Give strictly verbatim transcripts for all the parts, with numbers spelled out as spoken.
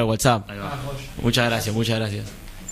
WhatsApp. Muchas gracias, muchas gracias.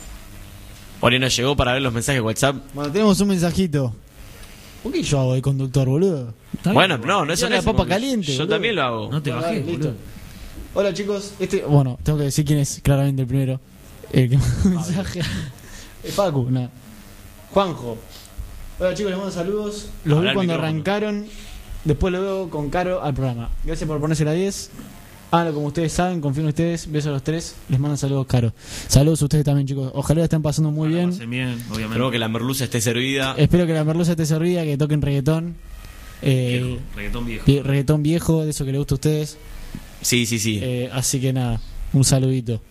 Oli nos llegó para ver los mensajes de WhatsApp. Bueno, tenemos un mensajito. ¿Por qué yo hago de conductor, boludo? Bueno, no, no es la papa caliente. Yo boludo. también lo hago. No te Bueno, bajé, dale, boludo. listo. Hola chicos, este, bueno, tengo que decir quién es claramente el primero. El que mandó mensaje. Es Facu, nada. Juanjo. Hola chicos, les mando saludos. Los Habla vi al cuando micrófono. arrancaron. Después lo veo con Caro al programa. Gracias por ponerse la diez. Háganlo como ustedes saben, confío en ustedes. Besos a los tres. Les mando saludos, Caro. Saludos a ustedes también, chicos. Ojalá la estén pasando muy bien. Pasen bien, obviamente. Espero que la merluza esté servida. Espero que la merluza esté servida, que toquen reggaetón. Eh, Viejo, reggaetón viejo. vie- reggaetón viejo, de eso que les gusta a ustedes. Sí, sí, sí. Eh, así que nada, un saludito.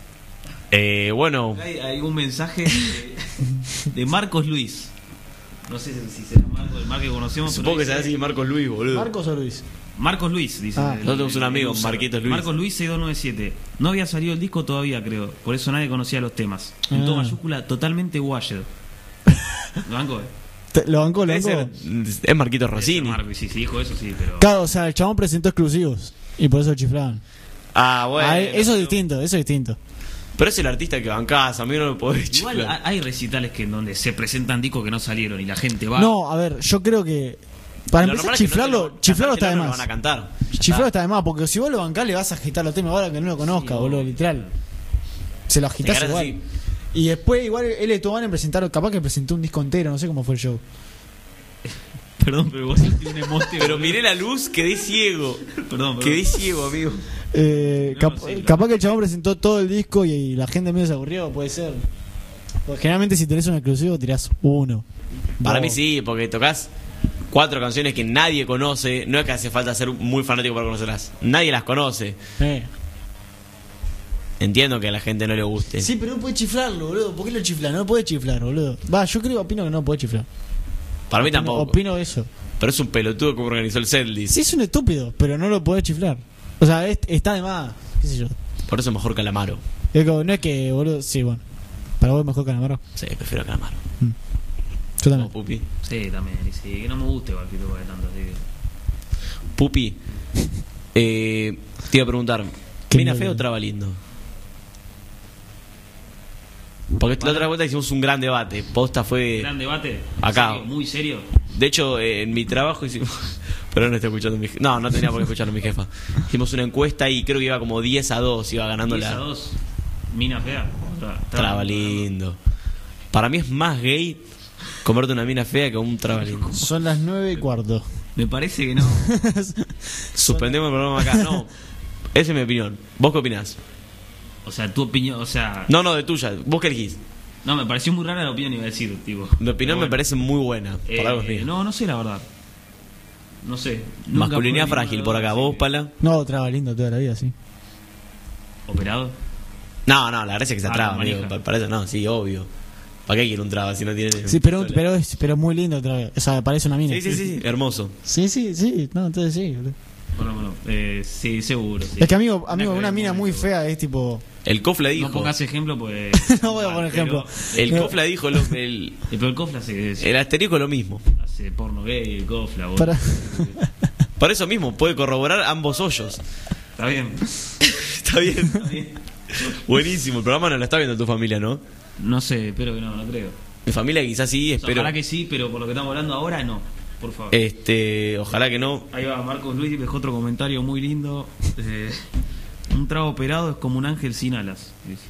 Eh, bueno, Hay, hay un mensaje de, de Marcos Luis. No sé si será Marcos, el Marco que conocemos. supongo que pero será dice- así Marcos Luis, boludo. ¿Marcos o Luis? Marcos Luis, dice. Ah. el- Nosotros tenemos un el- amigo, el user. Marquitos Luis. Marcos Luis seis dos nueve siete. No había salido el disco todavía, creo. Por eso nadie conocía los temas. En Ah. todo mayúscula, totalmente washed. ¿Lo banco? eh? Te- ¿Lo bancó, lo Debe bancó? ser- es Marquito Rossini. Marco, y sí, sí, dijo eso, sí, pero. Claro, o sea, el chabón presentó exclusivos y por eso chiflaban. Ah, bueno. Ah, eso es pero- distinto, eso es distinto. Pero es el artista que bancás, a mí no lo podés Igual chiflar. ha- hay recitales que en donde se presentan discos que no salieron y la gente va. No, a ver, yo creo que para Lo empezar normal es que no chiflarlo, te lo- chiflarlo está de cantártelo, más. lo van a cantar. Ya Chiflarlo está. está de más, porque si vos lo bancás le vas a agitar los temas ahora que no lo conozca, Sí, boludo, obvio. literal. Se lo agitás Te igual. quedás Y después igual él y Tobán presentaron, capaz que presentó un disco entero, no sé cómo fue el show. Perdón, pero vos sentís un emote. Pero boludo. miré la luz, quedé ciego. Perdón, perdón. Quedé ciego, amigo. Eh, No, cap- sí, claro. capaz que el chabón presentó todo el disco y, y la gente medio se aburrió, puede ser. Porque generalmente si tenés un exclusivo tirás uno. Para dos. mí sí, porque tocas cuatro canciones que nadie conoce. No es que hace falta ser muy fanático para conocerlas. Nadie las conoce. Eh. Entiendo que a la gente no le guste. Sí, pero no puede chiflarlo, boludo. ¿Por qué lo chifla? No puede chiflar, boludo. Va, yo creo, opino que no puede chiflar. Para mí Opino- tampoco. Opino eso. Pero es un pelotudo que organizó el setlist. Sí, es un estúpido, pero no lo podés chiflar. O sea, es- está de más. ¿Qué sé yo? Por eso mejor Calamaro. Es como, no es que, boludo. Sí, bueno. Para vos es mejor Calamaro. Sí, prefiero Calamaro. Yo Como también. Pupi. Sí, también. Y sí, que no me gusta igual que tú de tanto. Así que... Pupi. Eh, te iba a preguntar. ¿Qué ¿Mina mierda? feo o traba lindo? Porque la otra vuelta hicimos un gran debate. Posta fue. Gran debate. Acá. ¿Serio? Muy serio. De hecho, eh, en mi trabajo hicimos. Pero no estoy escuchando mi jefa. No, no tenía por qué escucharlo mi jefa. Hicimos una encuesta y creo que iba como diez a dos. Iba ganando diez a la. dos. Mina fea. Tra- Traba lindo. Para mí es más gay comerte una mina fea que un traba lindo. Son las nueve y cuarto. Me parece que no. Suspendemos el programa acá. No. Esa es mi opinión. ¿Vos qué opinás? O sea, tu opinión. O sea. No, no, de tuya. ¿Vos qué elegís? No, me pareció muy rara la opinión, iba a decir, tipo. Mi opinión Pero me bueno. parece muy buena. Por Eh, algo es mía. no, no sé la verdad. No sé. Nunca Masculinidad probé frágil ninguna por de acá. las ¿Vos, dos, así Pala? No, traba lindo toda la vida, sí. que- ¿Operado? No, no, la gracia es que se Ah, traba, con amigo. manija. Pa- Para eso no, sí, obvio. ¿Para qué quiere un traba si no tiene. Sí, pero, pero es pero es muy lindo otra vez. O sea, parece una mina. Sí, sí, sí, hermoso. Sí, sí, sí. No, entonces sí, boludo. Bueno, bueno. Eh, sí, seguro. Sí. Es que, amigo, amigo, Nada que una ver mina con muy esto. fea es tipo. El Cofla dijo. No pongas ejemplo, pues. No voy a poner ejemplo. El No. Cofla dijo. Lo- el, Eh, Pero el Cofla hace, el asterisco es lo mismo. hace porno gay, el Cofla. vos. Para... Por eso mismo, puede corroborar ambos hoyos. Está bien. Está bien. Está bien. Buenísimo. El programa no lo está viendo tu familia, ¿no? No sé, espero que no, no creo. Mi familia quizás sí, O sea, espero. ojalá que sí, pero por lo que estamos hablando ahora, no. Por favor. Este, ojalá que no. Ahí va Marcos Luis, dejó otro comentario muy lindo. Eh, un trago operado es como un ángel sin alas, dice.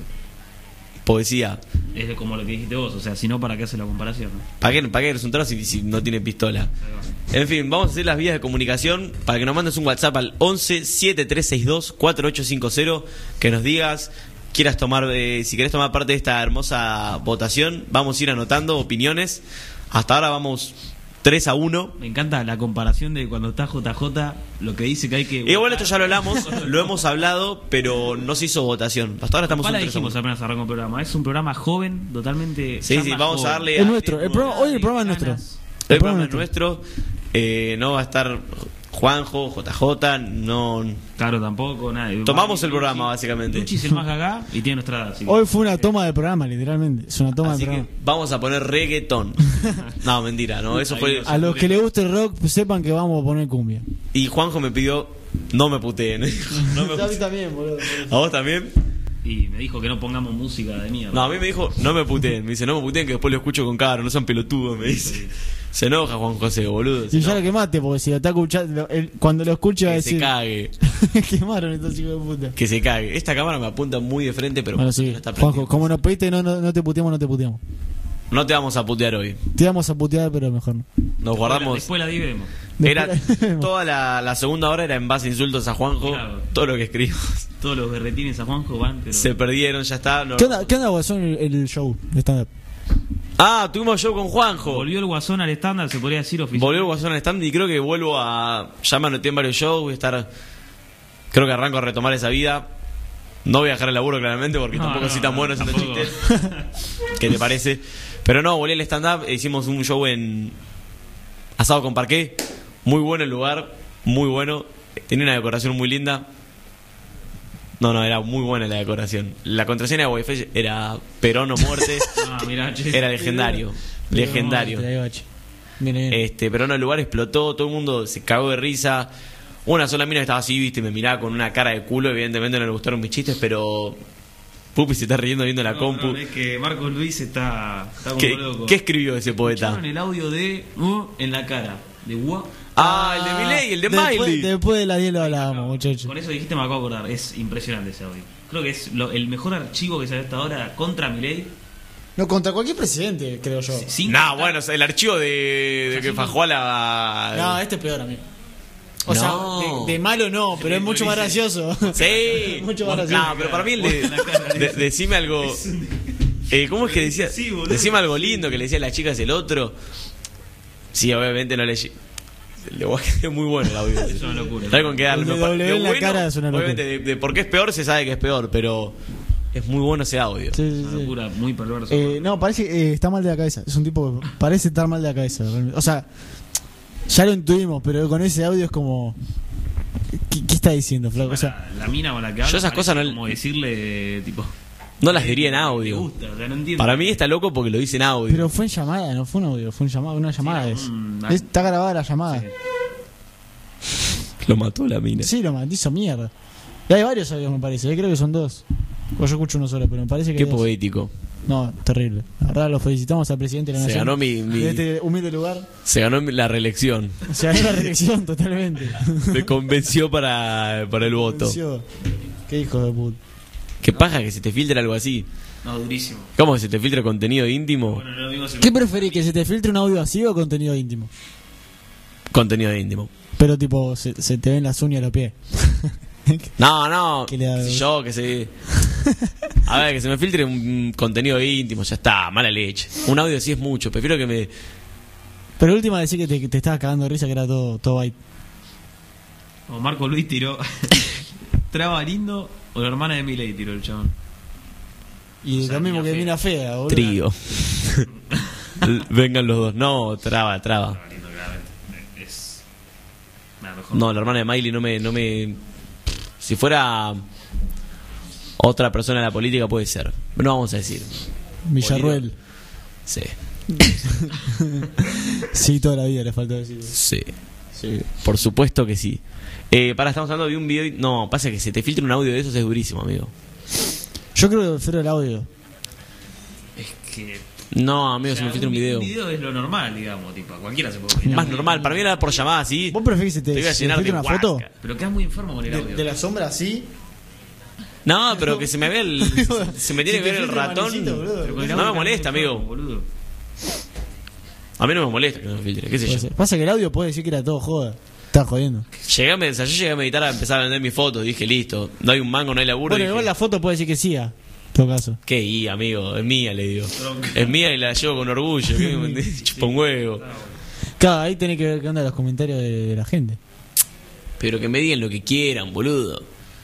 Poesía. Es como lo que dijiste vos, o sea, si no, ¿para qué hace la comparación? ¿no? ¿Para qué, para qué eres un traba si, si no tiene pistola? Ahí va. En fin, vamos a hacer las vías de comunicación para que nos mandes un WhatsApp al once siete tres seis dos cuatro ocho cinco cero, que nos digas, quieras tomar, eh, si querés tomar parte de esta hermosa votación, vamos a ir anotando opiniones. Hasta ahora vamos tres a uno. Me encanta la comparación de cuando está J J, lo que dice que hay que... Y bueno, esto ya lo hablamos, lo hemos hablado, pero no se hizo votación. Hasta ahora estamos Pala un tres a dijimos uno. apenas arrancó el programa. Es un programa joven, totalmente... Sí, ya sí, más vamos a joven. darle Es a- nuestro. El programa, hoy el programa es nuestro. Ganas. El programa es nuestro. Eh, no va a estar Juanjo, J J, no. Claro, tampoco, nada. Tomamos el Luchi- programa, básicamente. Luchi es el más gagá y tiene nuestra edad. así que- Hoy fue una toma del programa, literalmente. Es una toma Así del que programa. vamos a poner reggaetón. No, mentira, no, eso fue. A los que les guste el rock, sepan que vamos a poner cumbia. Y Juanjo me pidió, no me puteen. No me A mí puteen. también, boludo. ¿A vos también? Y me dijo que no pongamos música de mierda. No, a mí me dijo, no me puteen. Me dice, no me puteen que después lo escucho con Caro, no sean pelotudos, me dice. Se enoja Juan José, boludo. Y ya lo quemaste, porque si lo está escuchando, él, cuando lo escuche va a Que se decir. cague. Quemaron estos hijos de puta. Que se cague. Esta cámara me apunta muy de frente, pero Bueno, sí. no está Juanjo, prendido. como nos pediste, no, no, no te puteamos, no te puteamos. No te vamos a putear hoy. Te vamos a putear, pero mejor no. Nos guardamos. Después la divemos. Era Después- toda la, la segunda hora era en base a insultos a Juanjo. Claro. Todo lo que escribimos Todos los berretines a Juanjo van, pero... se perdieron, ya está. no- ¿Qué onda, ¿qué onda Guasón, el, el show de stand-up? Ah, tuvimos show con Juanjo. Volvió el Guasón al estándar, se podría decir oficial. Volvió el Guasón al stand y creo que vuelvo a. Ya me anoté en varios shows. Voy a estar. Creo que arranco a retomar esa vida. No voy a dejar el laburo claramente porque No, tampoco no, soy tan no, bueno haciendo tampoco. chistes. ¿Qué te parece? Pero no, volví al stand-up. e Hicimos un show en. Asado con Parqué. Muy bueno el lugar. Muy bueno. Tenía una decoración muy linda. No, no, era muy buena la decoración. La contraseña de Wi-Fi era Perón o muerte. Ah, mirá, che. Era legendario. Legendario. Te la digo, che. Viene bien. Este, pero no, el lugar explotó, todo el mundo se cagó de risa. Una sola mina que estaba así, viste, me miraba con una cara de culo. Evidentemente no le gustaron mis chistes, pero Pupi se está riendo viendo la No, compu. no, es que Marcos Luis está, está como ¿Qué, loco. qué escribió ese poeta? Escucharon el audio de uh, en la cara, de Gua. Ah, el de Milei, el de después, Miley. Después de las diez lo hablábamos, muchachos. Con eso dijiste, me acabo de acordar. Es impresionante ese audio. Creo que es lo- el mejor archivo que salió hasta ahora contra Milei. No, contra cualquier presidente, creo yo. Sin No, contar- bueno, o sea, el archivo de, de que fajó a la. No, este es peor, amigo. O No. sea, de, de malo no, pero es mucho más gracioso. Sí, Mucho más gracioso. no, pero para mí el de, de- decime algo. Eh, ¿Cómo es que decía? Sí, boludo. Decime algo lindo que le decía a las chicas el otro. Sí, obviamente no le. Le voy a quedar muy bueno el audio. Es una locura. No hay con qué darle. El de No, W de en la cara es una locura. Obviamente, de, de por qué es peor se sabe que es peor, pero es muy bueno ese audio. Sí, sí, Una sí. locura muy perverso. Eh, no, parece que eh, está mal de la cabeza. Es un tipo que parece estar mal de la cabeza. realmente. O sea, ya lo intuimos, pero con ese audio es como. ¿Qué, qué está diciendo, Flaco? O sea, la, la mina con la que habla Yo esas parece cosas no- como decirle, tipo... No las diría en Me audio. gusta, o sea, no entiendo. Para mí está loco porque lo dice en audio. pero fue en llamada, no fue un audio, fue un llamada, una llamada. Sí, es. un- Es- Está grabada la llamada. Sí. Lo mató la mina. Sí, lo mandó, hizo mierda. Y hay varios audios, me parece. eh, Creo que son dos. O yo escucho uno solo, pero me parece que. Qué hay dos. poético. No, terrible. La verdad, lo felicitamos al presidente de la Se Nación. ganó mi- mi- De este humilde lugar. Se ganó la reelección. Se ganó la reelección totalmente. Me convenció para, para el voto. Venció. Qué hijo de puta. Qué paja que se te filtre algo así. No, durísimo. ¿Cómo que se te filtra contenido íntimo? Bueno, no digo si- ¿Qué preferís? ¿Que se te filtre un audio así o contenido íntimo? Contenido íntimo. Pero tipo, se, se te ven las uñas a los pies. No, no. Que le da- qué sé yo, que se. A ver, que se me filtre un contenido íntimo, ya está, mala leche. Un audio sí es mucho, prefiero que me. Pero última decir que te, que te estabas cagando de risa, que era todo, todo byte. O Marco Luis tiró. Traba lindo o la hermana de Milei tiró el chabón. Y O sea, lo mismo mina que fea. mina fea, boludo. Trío. Vengan los dos. No, traba, traba. Traba lindo, claramente. Es. Nada, mejor. No, la hermana de Miley no me, no me. Si fuera otra persona de la política puede ser. No vamos a decir. Villarruel. Sí, Sí, toda la vida le faltó decir. sí. Sí. Por supuesto que sí. Eh, para, estamos hablando de un video. y- No, pasa que se te filtre un audio de esos es durísimo, amigo. Yo creo que prefiero el audio. Es que. No, amigo, o se sea, me filtra un video. Un video es lo normal, digamos. Tipo, a cualquiera se puede opinar. Más normal. Para mí era por llamada así. ¿Vos preferís que te, Te voy a se te llenar de filtre una foto? guasca. Pero quedas muy enfermo con el audio. De, de la sombra así. No, pero que se me ve el. Se me tiene Si que te ver el filtra ratón. manecito, boludo. Pero con el No audio me quedas molesta, muy enfermo, amigo. Boludo. A mí no me molesta que me filtre, qué sé Puede yo. ser. Pasa que el audio puede decir que era todo joda. Estás jodiendo. Llegué a, med- o sea, yo llegué a meditar a empezar a vender mis fotos. Dije, listo, no hay un mango, no hay laburo. Bueno, dije, igual la foto puede decir que sí, en todo caso. ¿qué? Y, amigo, es mía, le digo. Es mía y la llevo con orgullo. ¿Qué me entendés? Chupa un huevo. Claro, ahí tenés que ver qué onda los comentarios de, de la gente. Pero que me digan lo que quieran, boludo.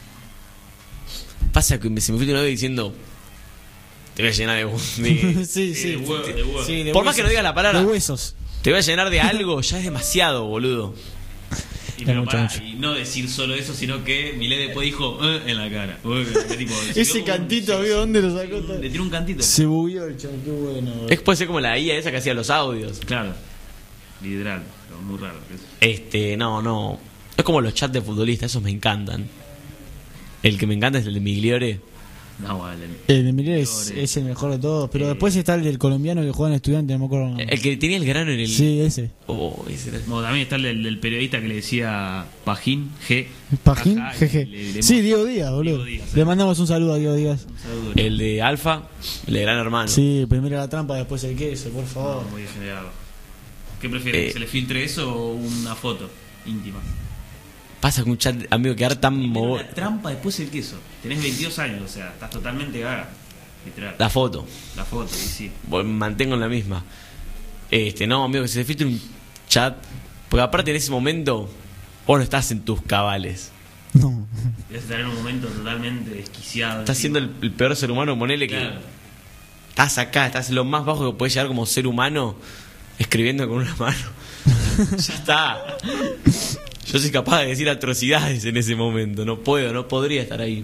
Pasa que me- se me filtra un audio diciendo, te voy a llenar de... de- sí, sí. de huevo, de huevo. Sí, de Por más que no digas la palabra, De huesos. te voy a llenar de algo, ya es demasiado, boludo. Y, Es pero mucho, pará, mucho. y no decir solo eso, sino que Milei después dijo "Eh", en la cara. Uy, qué tipo, se Ese quedó como- cantito, se- amigo, ¿dónde lo sacó? Le tiró un cantito. Se bugueó el chabón, qué bueno. bro. Es puede ser como la I A esa que hacía los audios. Claro. Literal. Pero muy raro. Este, no, no. Es como los chats de futbolistas, esos me encantan. El que me encanta es el de Migliore. No, vale. El de Miller es, es el mejor de todos. Pero Eh. después está el del colombiano que juega en Estudiante, no me acuerdo. el nombre. El que tenía el grano en el. Sí, ese. Oh, ese era- No, también está el del, del periodista que le decía Pajín, G. Pajín, Ajá, jeje. le- le- Sí, Diego Díaz, boludo. Diego Díaz, Le sí. mandamos un saludo a Diego Díaz. Un saludo. El de Alfa, el de Gran Hermano. Sí, primero la trampa, después el queso, por No, favor. muy degenerado. ¿Qué prefiere? Eh. ¿Que se le filtre eso o una foto íntima? Pasa con un chat, amigo, quedar tan Primero movo. la trampa, después el queso. Tenés veintidós años, o sea, estás totalmente gaga. Literal. La foto. La foto, y sí. Bueno, mantengo en la misma. Este, no, amigo, que se te filtre un chat. Porque aparte en ese momento, vos no estás en tus cabales. No. Debes estar en un momento totalmente desquiciado. Estás encima. siendo el, el peor ser humano, ponele que. Claro. Estás acá, estás lo más bajo que puedes llegar como ser humano, escribiendo con una mano. Ya está. Yo soy capaz de decir atrocidades en ese momento. No puedo, no podría estar ahí.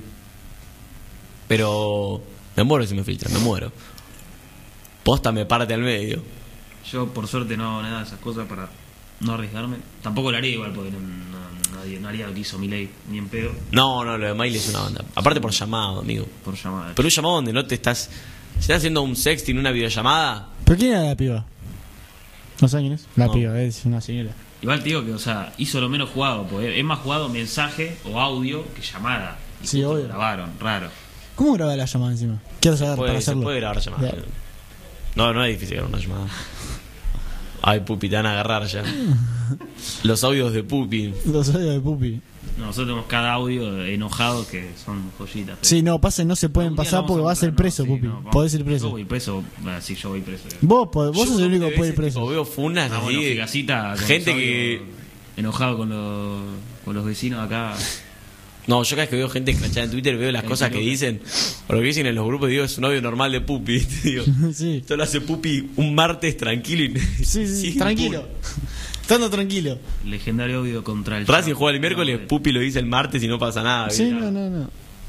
Pero me muero si me filtran, me muero. Posta me parte al medio. Yo, por suerte, no hago nada de esas cosas para no arriesgarme. Tampoco lo haría igual, porque no, no- nadie, no haría lo que hizo Milei, ni en pedo, No, no, lo de Miley es una banda. Aparte por llamado, amigo. por llamada. Pero un llamado donde no te estás. Si estás haciendo un sexting, una videollamada. ¿Pero quién era la piba? No sé quién es. La No. piba, es una señora. Igual te digo que, o sea, hizo lo menos jugado, porque es más jugado mensaje o audio que llamada. Y Sí, justo obvio. lo grabaron, raro. ¿Cómo graba la llamada encima? Quiero saber Puede- para se hacerlo. puede grabar llamada. Ya. No, no es difícil grabar una llamada. Ay, Pupi, te van a agarrar ya. Los audios de Pupi. Los audios de Pupi. No, nosotros tenemos cada audio enojado que son joyitas. pero- Sí, no, pasen, no se pueden Un día pasar lo porque vamos vas a ser mostrar, preso, no, sí, Pupi. no, vamos. Podés ir Yo preso. voy preso, ah, sí, yo voy preso. Vos, podés- vos Yo sos el único que de puede ir veces, preso. tipo, veo funas Ah, así. bueno, de Figacita, con gente los que. audios enojado con los, con los vecinos acá. No, yo cada vez que veo gente escrachada en Twitter, veo las Ahí cosas te que loca. dicen. O lo que dicen en los grupos, digo, es un audio normal de Pupi. ¿viste? Digo, Sí, esto lo hace Pupi un martes tranquilo y. sí, sí, sin tranquilo. Estando tranquilo. Legendario audio contra el Racing Chavo. juega el miércoles, No, Pupi lo dice el martes y no pasa nada. Sí, ¿viste? no, no, no.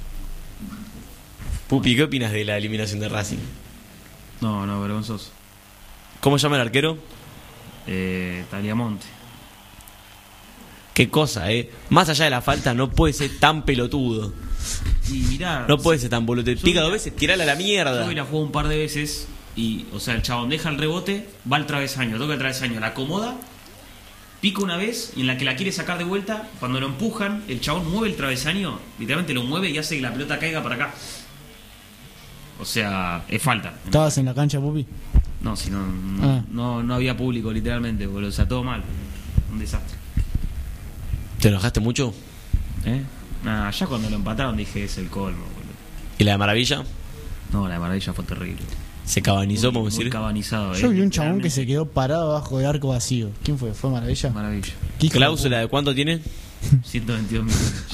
Pupi, ¿qué opinas de la eliminación de Racing? No, no, vergonzoso. ¿Cómo llama el arquero? Eh, Taliamonte. Qué cosa, eh. Más allá de la falta, no puede ser tan pelotudo. Y mirá, No puede ser tan boludo. Te Yo pica mira- dos veces, tirala a la mierda. yo hoy la juego un par de veces y, o sea, el chabón deja el rebote, va al travesaño, toca el travesaño, la acomoda, pica una vez y en la que la quiere sacar de vuelta, cuando lo empujan, el chabón mueve el travesaño, literalmente lo mueve y hace que la pelota caiga para acá. O sea, es falta. ¿Estabas en la cancha, Pupi? No, si no, no, Ah. no, no había público, literalmente, boludo. O sea, todo mal. Un desastre. ¿Te enojaste mucho? ¿Eh? Nah, ya cuando lo empataron dije es el colmo, boludo. ¿Y la de Maravilla? No, la de maravilla fue terrible. Se cabanizó, Muy- podemos muy decir. cabanizado. Yo eh, vi un chabón que literalmente. se quedó parado abajo de arco vacío. ¿Quién fue? ¿Fue Maravilla? Maravilla. ¿Qué hijo de ¿Cláusula de cuánto tiene? ciento veintidós millones.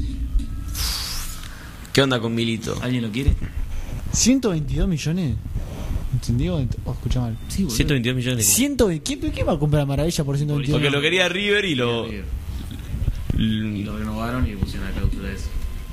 ¿Qué onda con Milito? ¿Alguien lo quiere? puta? ¿ciento veintidós millones? ¿Entendió? ¿O escucha mal? Sí, boludo. ciento veintidós millones de ciento veinte ¿Qué, ¿Qué va a comprar Maravilla por ciento veintidós? Porque lo quería River y lo. Y lo renovaron y le pusieron la cláusula esa.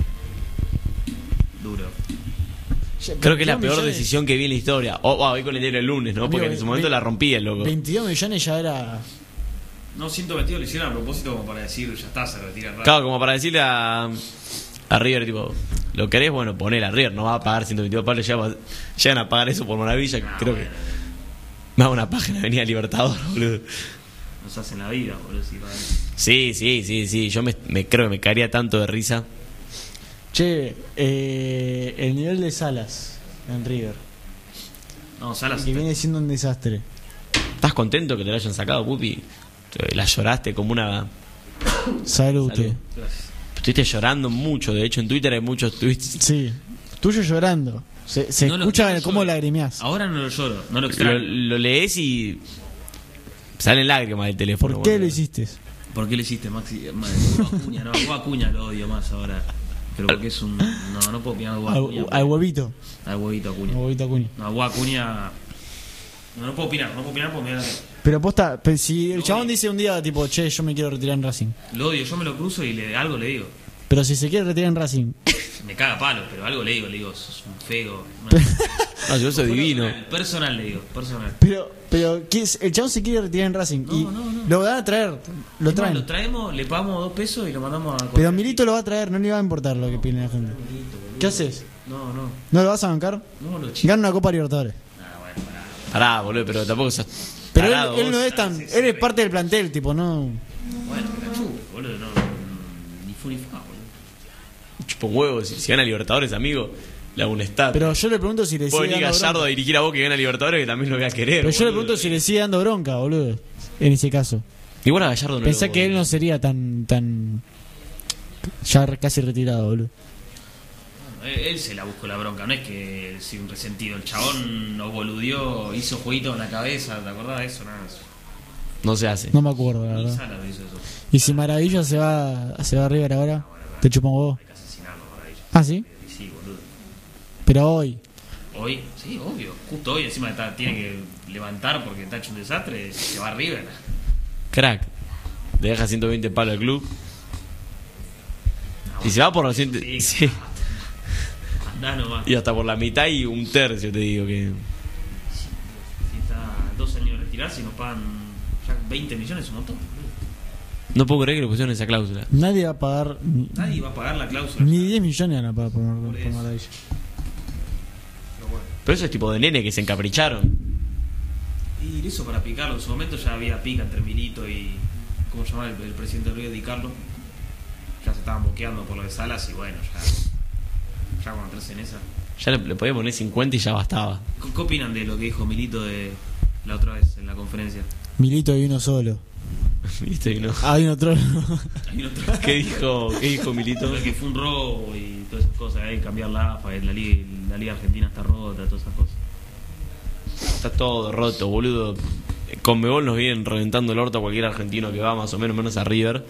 Duro. Creo que es la veintidós peor millones. decisión que vi en la historia. O oh, hoy con el diario el lunes, ¿no? Porque Amigo, en su momento ve- la rompía el loco. veintidós millones ya era. No, ciento veintidós lo hicieron a propósito como para decir, ya está, se retira rápido. Claro, como para decirle a, a River, tipo, ¿lo querés? Bueno, ponela. River no va a pagar ciento veintidós palos, llegan, llegan a pagar eso por Maravilla. Ah, Creo bueno, que me hago una página de Avenida Libertador, boludo. nos hacen la vida, boludo. Si pagan. Sí, sí, sí, sí. Yo me, me creo que me caería tanto de risa. Che, eh, el nivel de Salas en River, No, Salas. que viene siendo un desastre. ¿Estás contento que te la hayan sacado, Pupi? Te- La lloraste como una. Salud, Salud. usted. Gracias. Estuviste llorando mucho. De hecho, en Twitter hay muchos tweets. Sí. Tuyo llorando. Se, se No lo- escucha no lo cómo lloro. lagrimeás. Ahora no lo lloro, no lo Lo, extraño. lo lees y. Salen lágrimas del teléfono. ¿Por qué boludo. lo hiciste? ¿Por qué le hiciste, Maxi? Madre, Hugo Acuña, no, Hugo Acuña lo odio más ahora. Pero porque es un. No, no puedo opinar de Hugo Acuña. Al, al huevito. Al huevito Acuña. Al huevito Acuña. No, Hugo Acuña. No, no puedo opinar, no puedo opinar porque me da- Pero posta, pero si el Lo chabón odio. dice un día, tipo, che, yo me quiero retirar en Racing. Lo odio, yo me lo cruzo y le, algo le digo. Pero si se quiere retirar en Racing, Me caga palo, pero algo le digo, le digo, sos un feo. No, No, yo soy divino. Personal, personal le digo, personal. pero, pero ¿qué es? El chabón se quiere retirar en Racing y No, no, no. lo van a traer, lo Es más, traen. Lo traemos, le pagamos dos pesos y lo mandamos a. Pero Milito lo va a traer, no le va a importar lo que pide la gente. ¿Qué haces? No, no. ¿No lo vas a bancar? No, lo chico. Gana una Copa Libertadores. Ah, bueno, pará. Pará, boludo, pero tampoco sos Pero él, tarado, él no vos. es tan. Sí, sí, Él es sí. parte del plantel, tipo, no. Bueno, que la chupe, boludo. No, no, ni fu ni fa, boludo. Chupo huevos, si, si gana Libertadores, amigo, le hago un estatua. Pero yo le pregunto si le Puedo sigue venir dando Gallardo a bronca. dirigir a vos que gana Libertadores, que también lo voy a querer. Pero yo le boludo. pregunto si le sigue dando bronca, boludo. En ese caso. Igual a Gallardo no Pensá lo- que él no sería tan. tan. ya casi retirado, boludo. Él, él se la buscó la bronca, no es que si un resentido. El chabón nos boludeó, hizo jueguito en la cabeza, ¿te acordás de eso? Nada, eso. No se hace. No me acuerdo, la Ni verdad. Sala lo hizo eso. Y si Maravilla se va, se va a River ahora, te chupan vos. Hay que asesinarlo por ahí. Ah, sí. Y sí, boludo. Pero hoy. Hoy, sí, obvio. Justo hoy encima está, tiene que levantar porque está hecho un desastre, se va a River. Crack. Le deja ciento veinte palos al club. Ah, Y se va por los sí, ciento... sí. Sí. Andá nomás. Y hasta por la mitad y un tercio, te digo que... Si está dos años de retirarse y nos pagan ya veinte millones, es un montón. boludo. No puedo creer que le pusieron esa cláusula. Nadie va a pagar. Ni, Nadie va a pagar la cláusula. ni diez millones van a pagar por, Por por eso. Maravilla. Pero bueno. Pero eso es tipo de nene que se encapricharon. Y eso para picarlo, en su momento ya había pica entre Milito y. ¿Cómo se llama el, el presidente del Río Di Carlo? Ya se estaban boqueando por lo de Salas y bueno, ya. Ya cuando entras en esa. Ya le, le podía poner cincuenta y ya bastaba. ¿Qué, qué opinan de lo que dijo Milito de la otra vez en la conferencia? Milito y uno solo. ¿Viste? Y no. Ah, hay uno otro. Hay otro. ¿Qué dijo, ¿Qué dijo Milito? Que fue un robo y todas esas cosas, hay que cambiar la A F A, la liga, la liga argentina está rota, todas esas cosas. Está todo roto, boludo. Con Conmebol nos vienen reventando el orto a cualquier argentino que va más o menos menos a River.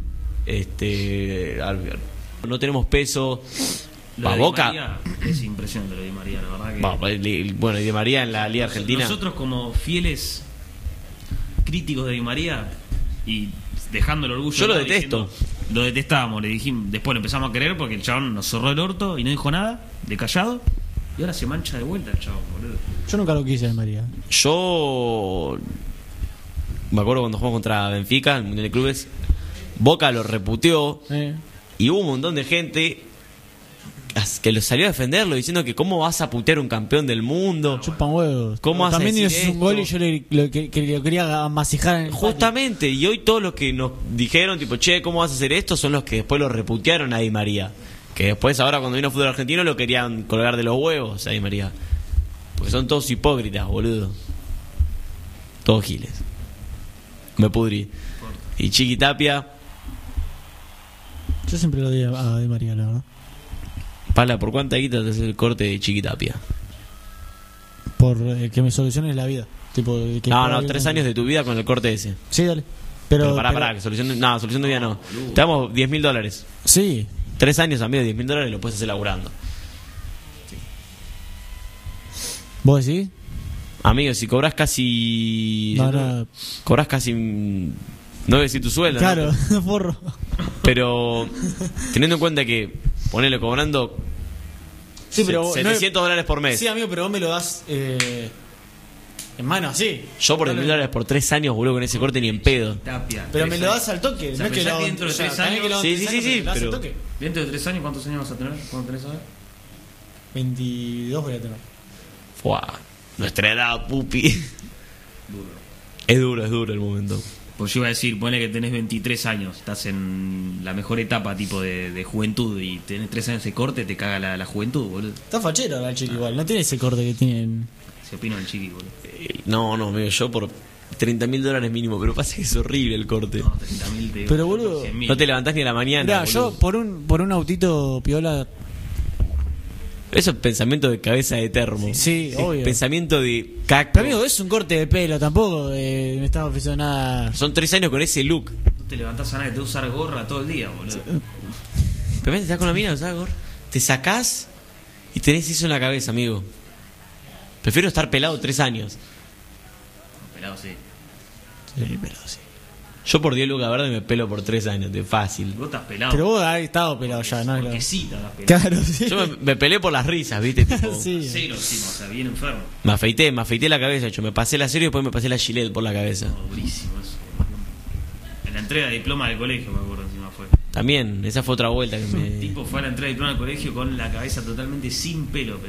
Este, al- no tenemos peso. Lo Pa' de Di Boca. María es impresionante lo de Di María, la verdad que. Va, el- bueno, y Di María en la Liga Argentina. Nosotros como fieles críticos de Di María y dejando el orgullo Yo lo de lado, detesto. diciendo- lo detestábamos, le dijimos, después lo empezamos a querer porque el chabón nos zorró el orto y no dijo nada, de callado, y ahora se mancha de vuelta el chabón, boludo. Yo nunca lo quise de María. Yo me acuerdo cuando jugamos contra Benfica, en el Mundial de Clubes, Boca lo reputeó Eh. y hubo un montón de gente que lo salió a defenderlo diciendo que cómo vas a putear un campeón del mundo. Chupan huevos. ¿Cómo vas a También decir hizo un esto? gol y yo le, lo, que, que lo quería amasijar en el Justamente, y hoy todos los que nos dijeron, tipo, che, ¿cómo vas a hacer esto? Son los que después lo reputearon a Di María. Que después, ahora cuando vino a fútbol argentino, lo querían colgar de los huevos a Di María. Porque son todos hipócritas, boludo. Todos giles. Me pudrí. Y Chiqui Tapia, patio. Yo siempre lo di a, a Di María, la verdad. Pala, ¿por cuánta guita te haces el corte de Chiqui Tapia? Por eh, que me soluciones la vida. Tipo, de que No, pueda no, vivir tres con- años de tu vida con el corte ese. Sí, dale. Pero, Pero, pará, pero- pará, que solución, no, solución de vida no. Te damos diez mil dólares. Sí. Tres años, amigo, diez mil dólares lo puedes hacer laburando. ¿Vos decís? Amigo, si cobras casi. No, no. Cobras casi. mm, No voy a decir tu sueldo, ¿no? Claro, forro. Pero teniendo en cuenta que ponele cobrando Sí, pero se- vos- setecientos dólares por mes. Sí, amigo, pero vos me lo das eh, en mano así. Yo por diez mil dólares por tres años, boludo, con ese corte ni en pedo. Tapia. Pero tres me lo años. das al toque. O sea, no es que pensá lo que dentro de o sea, tres también años- que lo- Sí, tres sí, años, sí, pero me lo das al pero- toque. Dentro de tres años, ¿cuántos años vas a tener? ¿Cuánto tenés ahora? veintidós voy a tener. Fuá, nuestra edad, pupi. Duro. Es duro, es duro el momento. Pues yo iba a decir, ponle que tenés veintitrés años, estás en la mejor etapa tipo de, de juventud y tenés tres años de corte, te caga la, la juventud, boludo. Está fachero ahora el chico igual. No tiene ese corte que tienen. Se opina el chiqui, boludo. Eh, No, no, amigo, yo por treinta mil dólares mínimo, pero pasa que es horrible el corte. No, treinta mil te digo. Pero, boludo, cien mil. No te levantás ni a la mañana. Mirá, boludo. yo por un, por un autito piola. Eso es pensamiento de cabeza de termo. Sí, Es obvio. Pensamiento de caco. Pero amigo, es un corte de pelo, tampoco eh, me estaba ofreciendo nada. Son tres años con ese look. No te levantás a nada, te vas a usar gorra todo el día, boludo. Pero estás con la mina, ¿sabes, Gor? Te sacás y tenés eso en la cabeza, amigo. Prefiero estar pelado tres años. Pelado, sí. Sí, pelado, sí. Yo por diez lucas verde me pelo por tres años, de fácil. Vos estás pelado. Pero vos has estado pelado ya, ¿no? Porque sí, estás pelado. Claro, sí. Yo me, me pelé por las risas, ¿viste? Tipo, Sí. Cero encima, o sea, bien enfermo. Me afeité, me afeité la cabeza, yo me pasé la serie y después me pasé la Gillette por la cabeza. No, durísimo eso. En la entrega de diploma del colegio, me acuerdo, encima fue. También, esa fue otra vuelta que me... El tipo fue a la entrada del plano del colegio con la cabeza totalmente sin pelo.